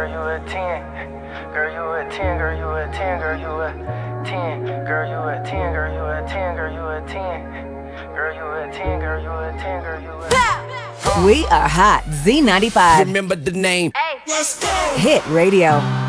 girl, you a 10. Girl, you a 10, girl, you a 10, girl, you a 10. Girl, you a 10, girl, you a 10, girl, you a 10. Girl, you a 10, girl, you a 10, girl, you a 10. We are hot. Z95. Remember the name. Hit Radio.